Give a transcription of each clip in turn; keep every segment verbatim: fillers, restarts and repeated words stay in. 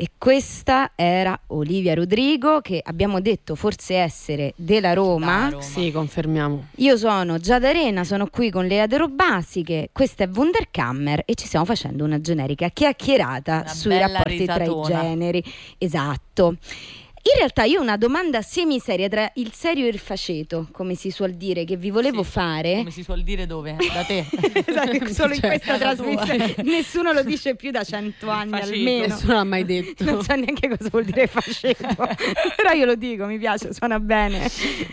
E questa era Olivia Rodrigo, che abbiamo detto forse essere della Roma. Roma. Sì, confermiamo. Io sono Giada Arena, sono qui con le Aderobasiche, questa è Wunderkammer e ci stiamo facendo una generica chiacchierata Una sui bella rapporti tra i risatona. generi. Esatto. In realtà io ho una domanda semiseria tra il serio e il faceto, come si suol dire, che vi volevo Sì, fare. Come si suol dire dove? Da te. Esatto, solo in Cioè, questa casa trasmissione nessuno lo dice più da cento anni Faceto. almeno. Nessuno l'ha mai detto. Non so neanche cosa vuol dire faceto, però io lo dico, mi piace, suona bene.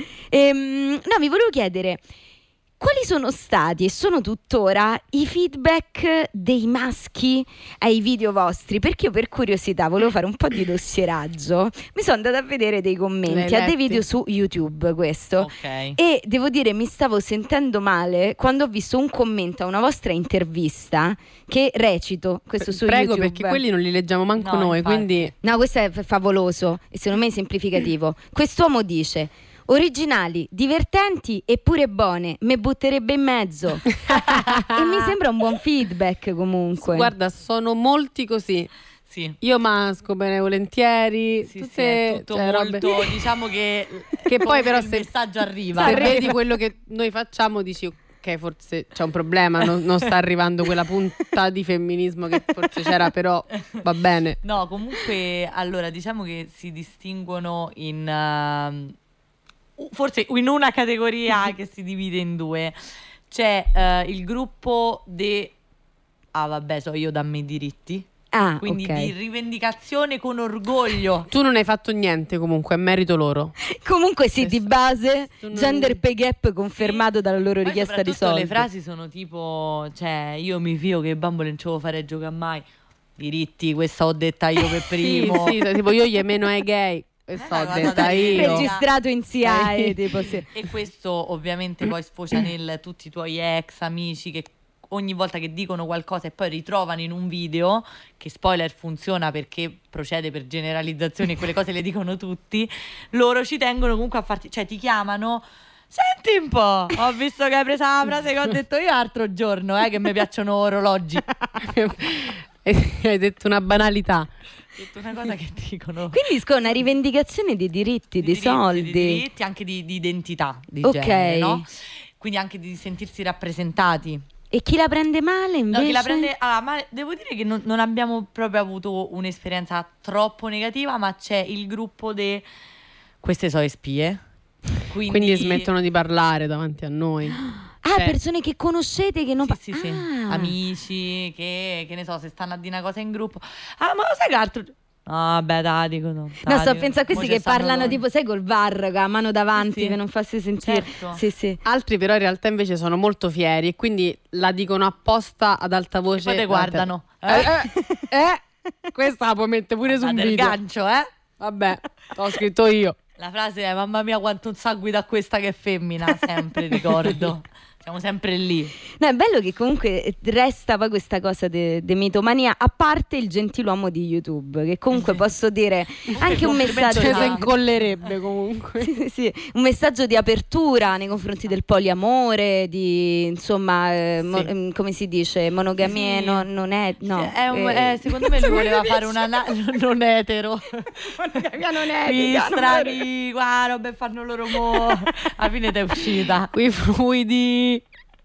Ehm, no, vi volevo chiedere quali sono stati e sono tuttora i feedback dei maschi ai video vostri, perché io per curiosità volevo fare un po' di dossieraggio, mi sono andata a vedere dei commenti L'hai a dei letti? video su YouTube, questo. Ok. E devo dire, mi stavo sentendo male quando ho visto un commento a una vostra intervista che recito, questo su Prego, YouTube. perché quelli non li leggiamo manco No, noi, infatti. quindi No, questo è f- favoloso e secondo me è semplificativo. Quest'uomo dice: originali, divertenti e pure buone, me butterebbe in mezzo. E mi sembra un buon feedback comunque. guarda, sono molti così. Sì. Io masco bene volentieri, Sì, tutte sì, è tutto cioè, robe- molto, diciamo che, Che poi però il se- messaggio arriva. se vedi quello che noi facciamo dici ok, forse c'è un problema, non, non sta arrivando quella punta di femminismo che forse c'era, però va bene. No, comunque, allora, diciamo che si distinguono in ehm, forse in una categoria che si divide in due. C'è eh, il gruppo de ah vabbè, so io dammi i diritti. Ah, Quindi ok. di rivendicazione con orgoglio. Tu non hai fatto niente comunque, è merito loro. Comunque sì, di base Tu non- gender pay gap confermato dalla loro Poi richiesta di soprattutto soldi. le frasi sono tipo, cioè, io mi fio che i bambole non ce lo fare giocare mai. Diritti, questa ho detta io per primo. Sì, sì, tipo io gli meno ai gay, e so, una ho cosa detta da dire. io. Registrato in C I A E, Ok. tipo sì. E questo ovviamente poi sfocia nel tutti i tuoi ex amici che ogni volta che dicono qualcosa e poi ritrovano in un video, che spoiler funziona perché procede per generalizzazioni e quelle cose le dicono tutti, loro ci tengono comunque a farti, cioè ti chiamano: senti un po', ho visto che hai preso la frase che ho detto io l'altro giorno, eh, che mi piacciono orologi. Hai detto una banalità. Ho detto una cosa che dicono. Quindi scusa, una rivendicazione di diritti, di, diritti, soldi. di diritti, anche di, di identità di Ok. genere, no? Quindi anche di sentirsi rappresentati. E chi la prende male invece? No, chi la prende. Ah, ma devo dire che non, non abbiamo proprio avuto un'esperienza troppo negativa, ma c'è il gruppo de queste sono le spie. Quindi, Quindi smettono di parlare davanti a noi. Ah, Cioè- persone che conoscete che non Sì, pa- sì, sì. Ah. Amici che, che ne so, se stanno a dire una cosa in gruppo. Ah, ma lo sai che altro. No, vabbè, dai, dicono. No, dai, sto dico- pensando a questi mo che ci stanno parlano loro. tipo, sai, col V A R, con la mano davanti Sì, sì. per non farsi sentire. Certo. Sì, sì. Altri però in realtà invece sono molto fieri e quindi la dicono apposta ad alta voce. Poi te guardano. Eh, eh, eh, questa la puoi mettere pure su un Date il video. gancio, eh? Vabbè, l'ho scritto io. La frase è: mamma mia, quanto un sangue da questa che è femmina. Sempre ricordo. Siamo sempre lì. No, è bello che comunque resta poi questa cosa di mitomania, a parte il gentiluomo di YouTube, che comunque posso dire anche un complimento messaggio Cioè, da- si di... incollerebbe comunque. Sì, sì, sì, un messaggio di apertura nei confronti del poliamore, di insomma, eh, mo- Sì. ehm, come si dice, monogamie Sì. no- non è, no. Sì, è un- eh, eh, secondo me lui voleva fare una na- non etero. monogamia non è Qui etica, non strani, qua robe fanno loro mo. Alla fine t'è uscita. Quei fluidi.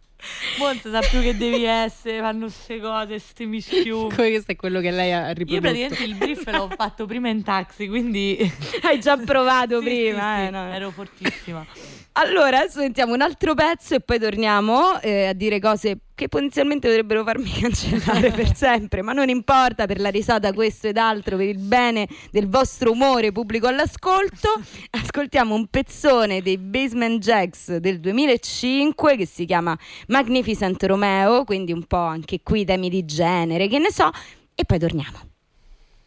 Mo non si sa più che devi essere, fanno queste cose, ste mischiumi. Questo è quello che lei ha Io riprodotto. praticamente il brief l'ho fatto prima in taxi, quindi Hai già provato Sì, prima, sì, eh, sì, no. ero fortissima. Allora, adesso sentiamo un altro pezzo e poi torniamo eh, a dire cose che potenzialmente potrebbero farmi cancellare per sempre, ma non importa, per la risata questo ed altro, per il bene del vostro umore pubblico all'ascolto. Ascoltiamo un pezzone dei Basement Jaxx del duemilacinque che si chiama Magnificent Romeo, quindi un po' anche qui temi di genere, che ne so, e poi torniamo.